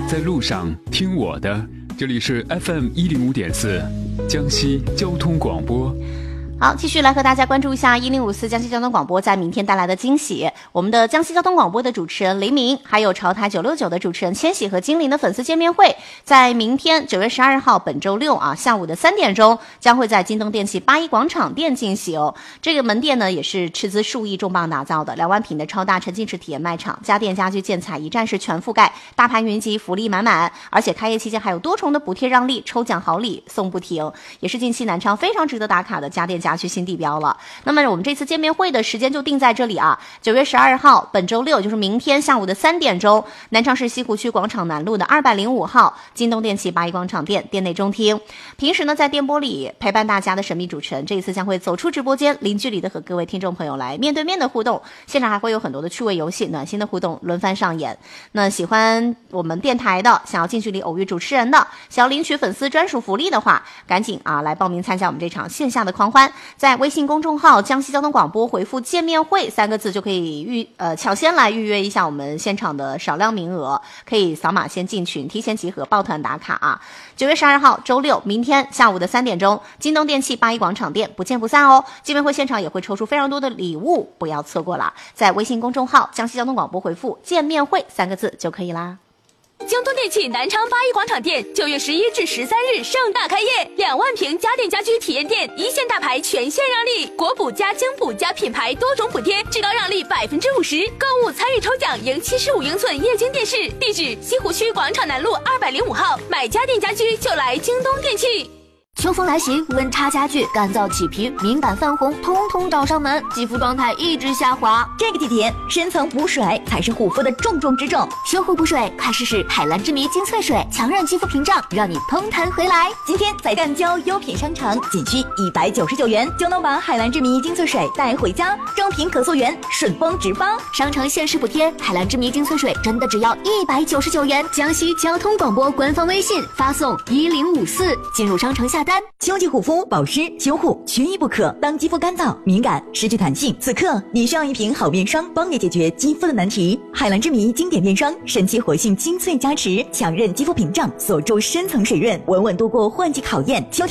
在路上听我的，这里是 FM105.4 江西交通广播。 好，继续来和大家关注一下1054江西交通广播在明天带来的惊喜。我们的江西交通广播的主持人黎明，还有潮台969的主持人千玺和金陵的粉丝见面会，在明天9月12号本周六下午的3点钟，将会在京东电器八一广场店进行。这个门店呢也是斥资数亿重磅打造的2万平的超大沉浸式体验卖场，家电家居建材一站式全覆盖，大盘云集，福利满满，而且开业期间还有多重的补贴让利，抽奖好礼送不停，也是近期南昌非常值得打卡的家电家居新地标了。那么我们这次见面会的时间就定在这里9月12号本周六，就是明天下午的3点钟，南昌市西湖区广场南路的205号京东电器八一广场店店内中厅。平时呢在电波里陪伴大家的神秘主持人，这一次将会走出直播间，零距离的和各位听众朋友来面对面的互动，现场还会有很多的趣味游戏，暖心的互动轮番上演。那喜欢我们电台的，想要近距离偶遇主持人的，想要领取粉丝专属福利的话，赶紧来报名参加我们这场线下的狂欢。在微信公众号江西交通广播回复见面会3个字，就可以抢先来预约一下我们现场的少量名额，可以扫码先进群，提前集合抱团打卡9月12号周六，明天下午的3点钟，京东电器八一广场店不见不散哦。见面会现场也会抽出非常多的礼物，不要错过了。在微信公众号江西交通广播回复见面会3个字就可以啦。 京东电器南昌八一广场店9月11至13日盛大开业，2万平家电家居体验店，一线大牌全线让利，国补加京补加品牌多种补贴，至高让利50%，购物参与抽奖赢75英寸液晶电视。地址西湖区广场南路205号，买家电家居就来京东电器。 秋风来袭，温差加剧，干燥起皮，敏感泛红，通通找上门，肌肤状态一直下滑。 这个季节，深层补水才是护肤的重中之重。 修护补水，快试试海蓝之谜精粹水，强韧肌肤屏障，让你嘭弹回来。 今天在赣郊优品商城，仅需199元就能把海蓝之谜精粹水带回家，正品可溯源，顺丰直发。 商城限时补贴，海蓝之谜精粹水真的只要199元。江西交通广播官方微信发送1054，进入商城下单。 秋季护肤保湿修护缺一不可。当肌肤干燥敏感失去弹性，此刻你需要一瓶好面霜，帮你解决肌肤的难题。海蓝之谜经典面霜，神奇活性精粹加持，强韧肌肤屏障，锁住深层水润，稳稳度过换季考验。秋